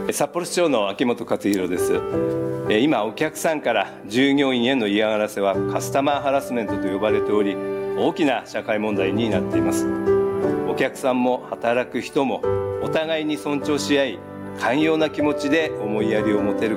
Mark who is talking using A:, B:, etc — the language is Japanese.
A: 札幌市長の秋元克弘です。今、お客さんから従業員への嫌がらせはカスタマーハラスメントと呼ばれており、大きな社会問題になっています。お客さんも働く人もお互いに尊重し合い、寛容な気持ちで思いやりを持てる